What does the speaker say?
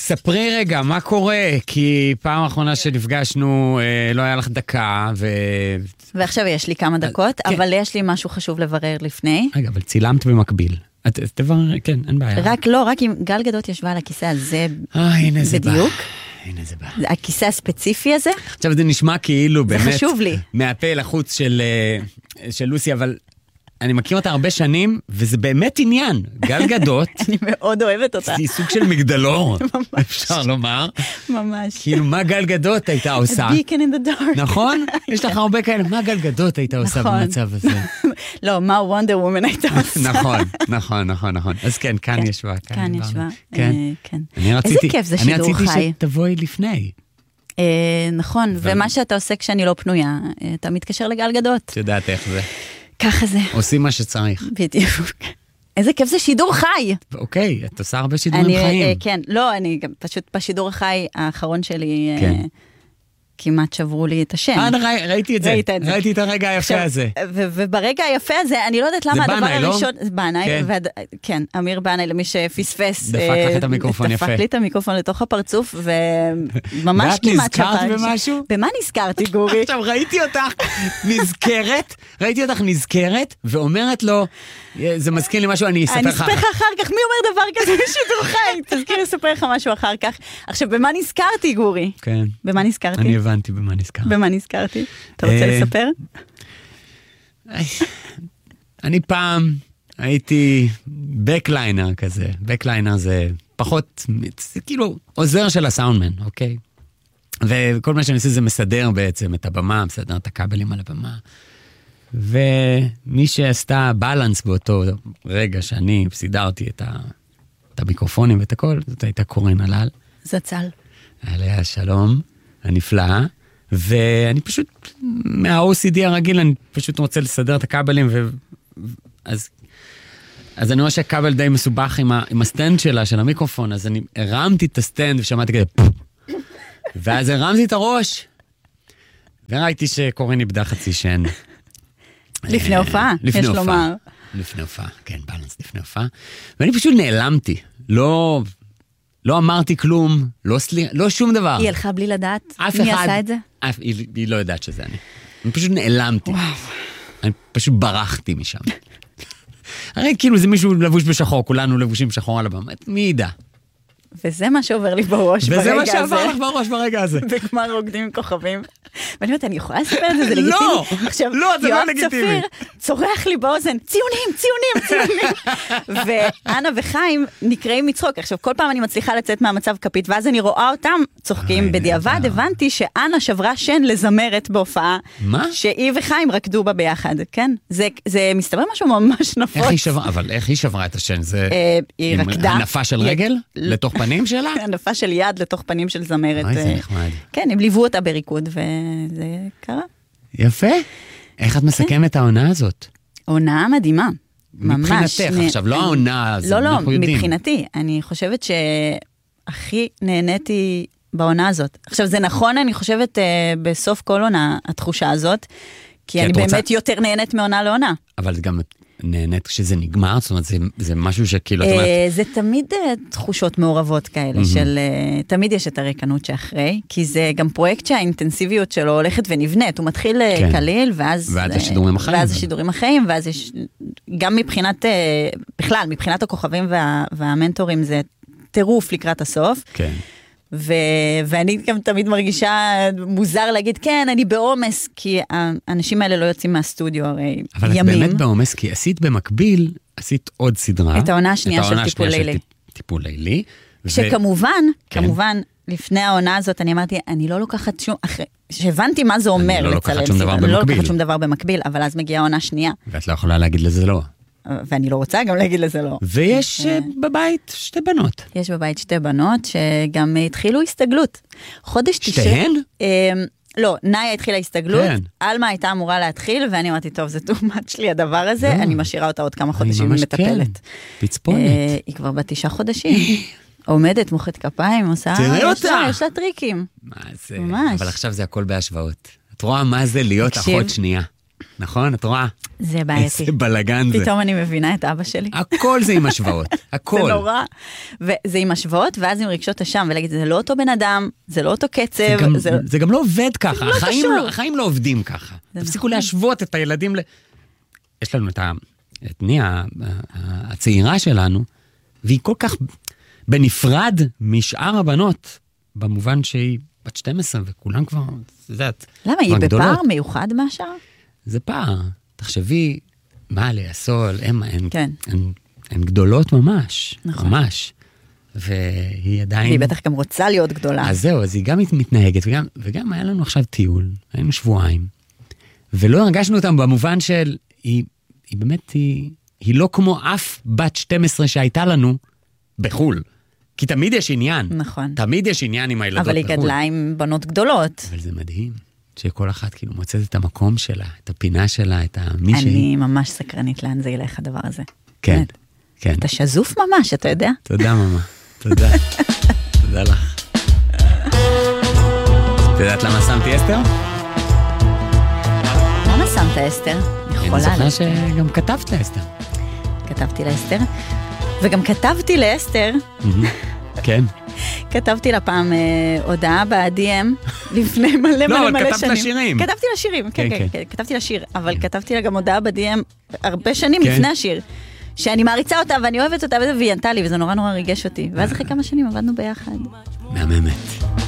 ספרי רגע, מה קורה? כי פעם האחרונה שנפגשנו לא היה לך דקה, ועכשיו יש לי כמה דקות, אבל יש לי משהו חשוב לברר לפני. רגע, אבל צילמת במקביל. כן, אין בעיה. רק אם גל גדות ישבה על הכיסא הזה בדיוק. הנה זה בא. הכיסא הספציפי הזה. עכשיו זה נשמע כאילו באמת. זה חשוב לי. מהפה לחוץ של לוסי, אבל אני מכיר אותה הרבה שנים, וזה באמת עניין. גל גדות. אני מאוד אוהבת אותה. היא סוג של מגדלור. אפשר לומר. ממש. כאילו מה גל גדות הייתה עושה. A beacon in the dark. נכון? יש לך הרבה כאלה. מה גל גדות הייתה עושה במצב הזה? לא, מה וונדר וומן הייתה עושה. נכון. אז כן, כאן ישבה. כאן ישבה. כן. איזה כיף זה שידור חי. אני רציתי שתבואי לפני. נכון, ומה שאתה עושה כשאני לא פנויה, אתה מתקשר לגל גדות. את יודעת איך זה. ככה זה. עושים מה שצריך. בדיוק. איזה כיף זה שידור חי. אוקיי, את עושה הרבה שידורים חיים. כן, לא, אני פשוט בשידור החי האחרון שלי, כמעט שברו לי את השם. ראיתי את זה. ראיתי את הרגע היפה הזה. וברגע היפה הזה, אני לא יודעת למה הדבר הראשון... זה בנאי, לא? כן, אמיר בנאי, למי שפספס... דפק לך את המיקרופון יפה. דפק לי את המיקרופון לתוך הפרצוף, וממש כמעט שפר. ואת נזכרת במשהו? במה נזכרתי, גורי? עכשיו, ראיתי אותך נזכרת, ואומרת לו, זה מזכיר לי משהו, אני אספר לך. אני אספר לך אחר כך, מי אומר דבר כזה בשידור חי? תזכיר לספר לך משהו אחר כך. עכשיו, במה נזכרתי, גורי? כן. במה נזכרתי? אני הבנתי במה נזכרתי. במה נזכרתי? אתה רוצה לספר? אני פעם הייתי בקליינר כזה. בקליינר זה פחות, זה כאילו עוזר של הסאונדמן, אוקיי? וכל מה שאני עושה זה מסדר בעצם את הבמה, מסדר את הכבלים על הבמה. ומי שעשתה בלנס באותו רגע שאני סידרתי את המיקרופונים ואת הכל, זאת הייתה קורן הלל. זצ"ל. עליה שלום, הנפלאה, ואני פשוט, מה-OCD הרגיל, אני פשוט רוצה לסדר את הכבלים, אז אני רואה שהכבל די מסובך עם הסטנד שלה, של המיקרופון, אז אני הרמתי את הסטנד ושמעתי כזה, ואז הרמתי את הראש, וראיתי שקורן איבדה חצי שן. לפני הופעה, יש לומר. לפני הופעה, כן, בלנס לפני הופעה. ואני פשוט נעלמתי. לא אמרתי כלום, לא שום דבר. היא הלכה בלי לדעת מי עשה את זה? היא לא יודעת שזה אני פשוט נעלמתי. אני פשוט ברחתי משם. הרי כאילו זה מישהו לבוש בשחור, כולנו לבושים בשחור על הבמה. מי ידע? וזה מה שעובר לי בראש ברגע הזה. וזה מה שעבר לך בראש ברגע הזה. בגמר רוקדים עם כוכבים. ואני אומרת, אני יכולה לספר את זה, זה לגיטימי? לא, עכשיו, זה לא לגיטימי. יואב צפיר צורח לי באוזן, ציונים. ואנה וחיים נקראים מצחוק. עכשיו, כל פעם אני מצליחה לצאת מהמצב כפית, ואז אני רואה אותם צוחקים. בדיעבד הבנתי שאנה שברה שן לזמרת בהופעה. מה? שהיא וחיים רקדו בה ביחד, כן? זה מסתבר משהו ממש נפוץ. אבל איך היא שברה את השן? זה היא רקדה. הנפה של רגל? לתוך פנים שלה? הנפה של יד לתוך פנים של זמרת. אוי, זה נחמד. כן, הם ליוו אותה בריקוד, וזה קרה. יפה. איך את מסכמת העונה הזאת? עונה מדהימה. ממש. מבחינתך, עכשיו, לא העונה הזאת, אנחנו יודעים. מבחינתי. אני חושבת שהכי נהניתי בעונה הזאת. עכשיו, זה נכון, אני חושבת, בסוף כל עונה, התחושה הזאת, כי אני באמת יותר נהנית מעונה לעונה. אבל גם נהנית כשזה נגמר, זאת אומרת, זה משהו שכאילו, את אומרת... זה תמיד תחושות מעורבות כאלה, של תמיד יש את הריקנות שאחרי, כי זה גם פרויקט שהאינטנסיביות שלו הולכת ונבנית, הוא מתחיל קליל, ואז השידורים החיים, ואז יש, גם מבחינת, בכלל, מבחינת הכוכבים והמנטורים, זה טירוף לקראת הסוף. כן. ואני גם תמיד מרגישה מוזר להגיד, כן, אני בעומס, כי האנשים האלה לא יוצאים מהסטודיו הרי ימים. אבל את באמת בעומס, כי עשית במקביל, עשית עוד סדרה. את העונה השנייה של טיפול לילי. שכמובן, לפני העונה הזאת אני אמרתי, אני לא לוקחת שום, שהבנתי מה זה אומר לצלם סדרה. אני לא לוקחת שום דבר במקביל, אבל אז מגיעה העונה שנייה. ואת לא יכולה להגיד לזה לא. ואני לא רוצה גם להגיד לזה לא. ויש בבית שתי בנות. יש בבית שתי בנות שגם התחילו הסתגלות. שתיהן? לא, נאיה התחילה הסתגלות, אלמה הייתה אמורה להתחיל, ואני אמרתי, טוב, זה too much לי הדבר הזה, אני משאירה אותה עוד כמה חודשים מטפלת. פצפונת. היא כבר בת 9 חודשים. עומדת, מוחאת כפיים, עושה... תראה אותה! יש לה טריקים. מה זה? אבל עכשיו זה הכל בהשוואות. את רואה מה זה להיות אחות שנייה. נכון? את רואה? זה בעייתי. איזה בלגן זה. פתאום אני מבינה את אבא שלי. הכל זה עם השוואות, הכל. זה נורא. וזה עם השוואות, ואז עם רגשות אשם, ולהגיד, זה לא אותו בן אדם, זה לא אותו קצב. זה גם לא עובד ככה, החיים לא עובדים ככה. תפסיקו להשוות את הילדים יש לנו את ניה, הצעירה שלנו, והיא כל כך בנפרד משאר הבנות, במובן שהיא בת 12, וכולם כבר, זה יודעת, למה? היא בפער מיוחד מהשאר? זה פער. תחשבי, מה ליסול, הן גדולות ממש, ממש. והיא עדיין... והיא בטח גם רוצה להיות גדולה. אז זהו, אז היא גם מתנהגת, וגם היה לנו עכשיו טיול, היינו שבועיים, ולא הרגשנו אותם במובן של, היא באמת, היא לא כמו אף בת 12 שהייתה לנו בחול. כי תמיד יש עניין. נכון. תמיד יש עניין עם הילדות בחול. אבל היא גדלה עם בנות גדולות. אבל זה מדהים, שכל אחת כאילו מוצאת את המקום שלה, את הפינה שלה, את המישהי. אני ממש סקרנית לאן זה ילך הדבר הזה. כן, כן. אתה שזוף ממש, אתה יודע? תודה, ממה. תודה. תודה לך. את יודעת למה שמתי אסתר? למה שמת אסתר? אני זוכר שגם כתבת לאסתר. כתבתי לאסתר, וגם כתבתי לאסתר. כן. כתבתי לה פעם הודעה ב-DM לפני מלא מלא שנים. לא, כתבת לשירים. כתבתי לשירים, כן, כן. כתבתי לשיר, אבל כתבתי לה גם הודעה ב-DM הרבה שנים לפני השיר. שאני מעריצה אותה ואני אוהבת אותה, והיא ענתה לי, וזה נורא נורא ריגש אותי. ואז אחרי כמה שנים עבדנו ביחד. מהממת.